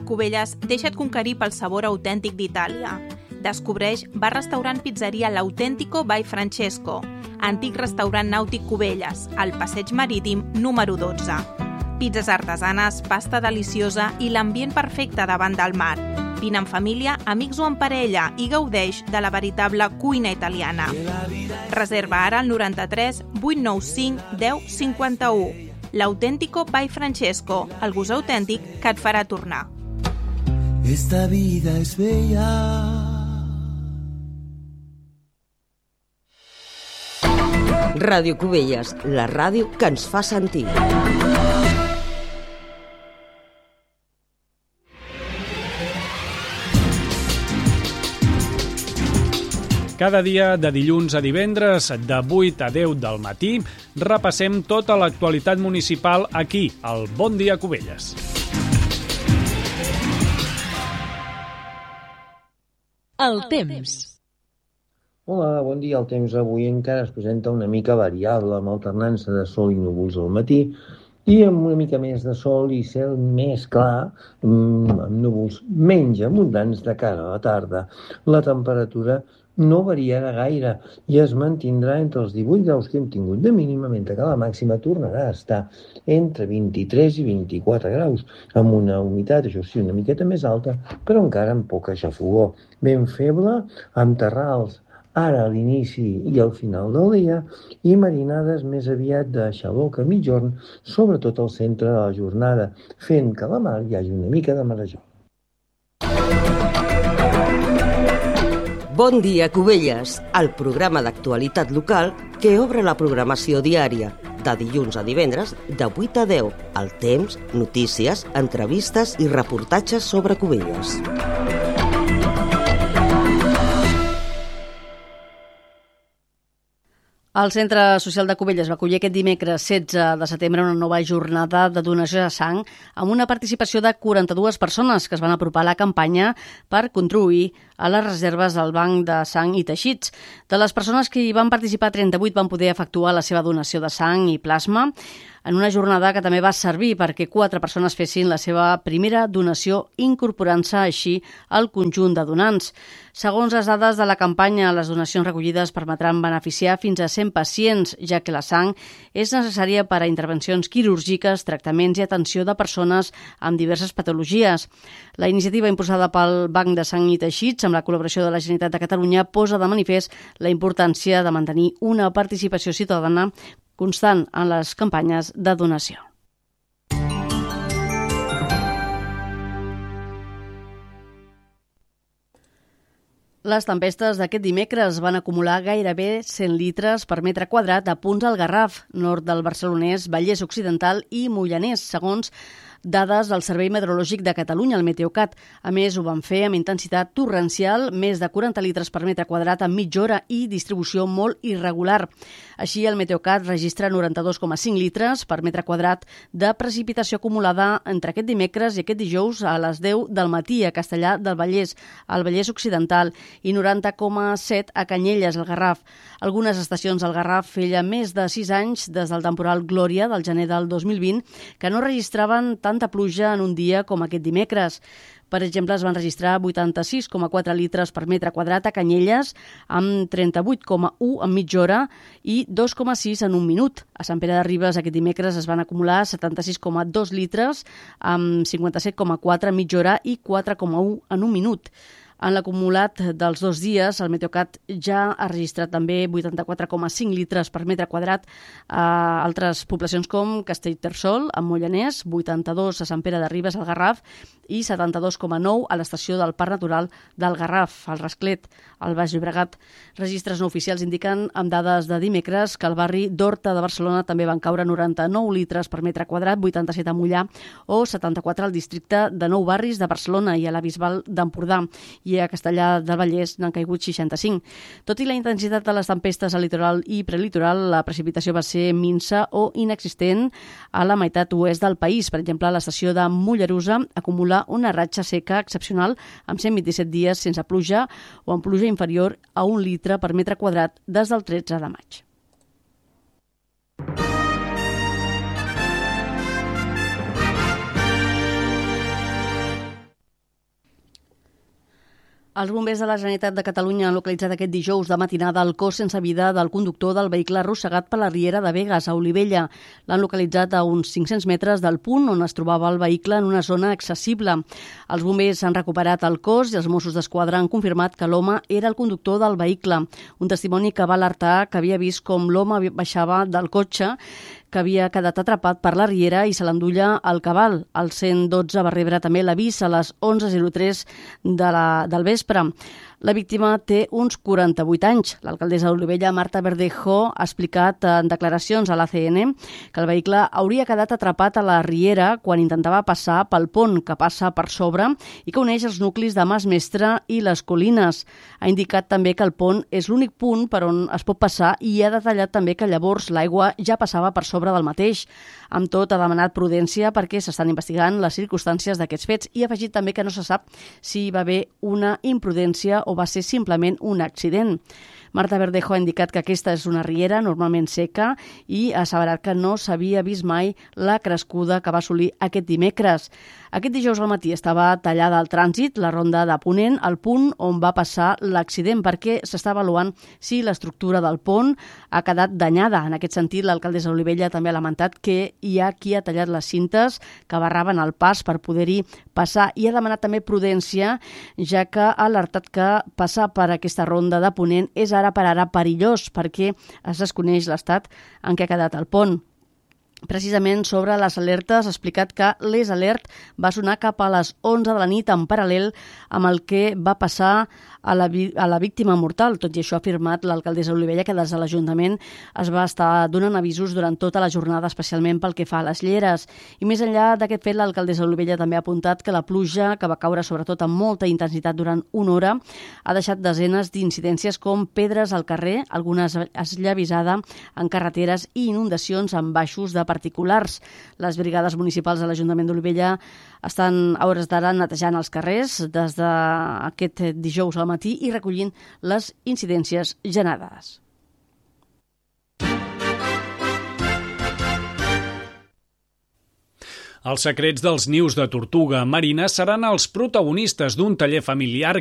Cubelles, deixa't conquerir pel sabor autèntic d'Itàlia. Descobreix bar-restaurant pizzeria L'Autentico by Francesco, antic restaurant nàutic Cubelles, al passeig marítim número 12. Pizzas artesanes, pasta deliciosa i l'ambient perfecte davant del mar. Vine en família, amics o en parella i gaudeix de la veritable cuina italiana. Reserva ara al 93 895 1051. L'Autentico by Francesco, el gust autèntic que et farà tornar. Esta vida es bella. Ràdio Cubelles, la ràdio que ens fa sentir. Cada dia, de dilluns a divendres, de 8 a 10 del matí, repassem tota l'actualitat municipal aquí, al Bon Dia Cubelles. El temps. Hola, bon dia. El temps avui encara es presenta una mica variable, amb alternança de sol i núvols al matí, i amb una mica més de sol i cel més clar, amb núvols menys abundants de cara a la tarda. La temperatura no variarà gaire i es mantindrà entre els 18 graus que hem tingut de mínima, mentre que la màxima tornarà a estar entre 23 i 24 graus, amb una humitat, això sí, una miqueta més alta, però encara amb poca xafogor. Ben feble, amb terrals ara a l'inici i al final del dia, i marinades més aviat de xaló que mitjorn, sobretot al centre de la jornada, fent que a la mar hi hagi una mica de marejol. Bon dia, Cubelles, el programa d'actualitat local que obre la programació diària, de dilluns a divendres, de 8 a 10, el temps, notícies, entrevistes i reportatges sobre Cubelles. El Centre Social de Cubelles va acollir aquest dimecres 16 de setembre una nova jornada de donació de sang amb una participació de 42 persones que es van apropar a la campanya per contribuir a les reserves del Banc de Sang i Teixits. De les persones que hi van participar, 38 van poder efectuar la seva donació de sang i plasma en una jornada que també va servir perquè 4 persones fessin la seva primera donació, incorporant-se així al conjunt de donants. Segons les dades de la campanya, les donacions recollides permetran beneficiar fins a 100 pacients, ja que la sang és necessària per a intervencions quirúrgiques, tractaments i atenció de persones amb diverses patologies. La iniciativa impulsada pel Banc de Sang i Teixits, amb la col·laboració de la Generalitat de Catalunya, posa de manifest la importància de mantenir una participació ciutadana constant en les campanyes de donació. Les tempestes d'aquest dimecres van acumular gairebé 100 litres per metre quadrat a punts al Garraf, nord del barcelonès, Vallès Occidental i Moianès, segons dades del Servei Meteorològic de Catalunya, el Meteocat. A més, ho van fer amb intensitat torrencial, més de 40 litres per metre quadrat en mitja hora i distribució molt irregular. Així, el Meteocat registra 92,5 litres per metre quadrat de precipitació acumulada entre aquest dimecres i aquest dijous a les 10 del matí a Castellar del Vallès, al Vallès Occidental, i 90,7 a Canyelles, al Garraf. Algunes estacions del Garraf feia més de 6 anys, des del temporal Glòria del gener del 2020, que no registraven tanta pluja en un dia com aquest dimecres. Per exemple, es van registrar 86,4 litres per metre quadrat a Canyelles, amb 38,1 en mitja hora i 2,6 en un minut. A Sant Pere de Ribes aquest dimecres es van acumular 76,2 litres, amb 57,4 en mitja hora i 4,1 en un minut. En l'acumulat dels 2 dies, el Meteocat ja ha registrat també 84,5 litres per metre quadrat a altres poblacions com Castellterçol, a Moianès, 82 a Sant Pere de Ribes, al Garraf, i 72,9 a l'estació del Parc Natural del Garraf, al Rasclet, al Baix Llobregat. Registres no oficials indiquen, amb dades de dimecres, que al barri d'Horta de Barcelona també van caure 99 litres per metre quadrat, 87 a Mollà o 74 al districte de 9 barris de Barcelona i a la Bisbal d'Empordà, i a Castellar del Vallès n'han caigut 65. Tot i la intensitat de les tempestes al litoral i prelitoral, la precipitació va ser minsa o inexistent a la meitat oest del país. Per exemple, a l'estació de Mollerussa acumula una ratxa seca excepcional amb 127 dies sense pluja o amb pluja inferior a 1 litre per metre quadrat des del 13 de maig. Els bombers de la Generalitat de Catalunya han localitzat aquest dijous de matinada el cos sense vida del conductor del vehicle arrossegat per la riera de Begues, a Olivella. L'han localitzat a uns 500 metres del punt on es trobava el vehicle en una zona accessible. Els bombers han recuperat el cos i els Mossos d'Esquadra han confirmat que l'home era el conductor del vehicle. Un testimoni que va alertar que havia vist com l'home baixava del cotxe que havia quedat atrapat per la riera i se l'endulla al cabal. El 112 va rebre també l'avís a les 11:03 del vespre. La víctima té uns 48 anys. L'alcaldessa d'Olivella, Marta Verdejo, ha explicat en declaracions a l'ACN que el vehicle hauria quedat atrapat a la riera quan intentava passar pel pont que passa per sobre i que uneix els nuclis de Mas Mestre i les Colines. Ha indicat també que el pont és l'únic punt per on es pot passar i ha detallat també que llavors l'aigua ja passava per sobre del mateix. Amb tot, ha demanat prudència perquè s'estan investigant les circumstàncies d'aquests fets i ha afegit també que no se sap si hi va haver una imprudència o va ser simplement un accident. Marta Verdejo ha indicat que aquesta és una riera normalment seca i ha asseverat que no s'havia vist mai la crescuda que va assolir aquest dimecres. Aquest dijous al matí estava tallada al trànsit la ronda de Ponent, al punt on va passar l'accident, perquè s'està avaluant si l'estructura del pont ha quedat danyada. En aquest sentit, l'alcaldessa d'Olivella també ha lamentat que hi ha qui ha tallat les cintes que barraven el pas per poder-hi passar i ha demanat també prudència, ja que ha alertat que passar per aquesta ronda de Ponent és ara per ara perillós perquè es desconeix l'estat en què ha quedat el pont. Precisament sobre les alertes ha explicat que l'Es Alert va sonar cap a les 11 de la nit en paral·lel amb el que va passar a la víctima mortal. Tot i això ha afirmat l'alcaldessa d'Olivella que des de l'Ajuntament es va estar donant avisos durant tota la jornada, especialment pel que fa a les lleres. I més enllà d'aquest fet, l'alcaldessa d'Olivella també ha apuntat que la pluja, que va caure sobretot amb molta intensitat durant una hora, ha deixat desenes d'incidències com pedres al carrer, algunes esllavissada en carreteres i inundacions en baixos de particulars. Les brigades municipals de l'Ajuntament d'Olivella estan a hores d'ara netejant els carrers des d'aquest dijous al matí i recollint les incidències generades. Els secrets dels nius de tortuga marina seran els protagonistes d'un taller familiar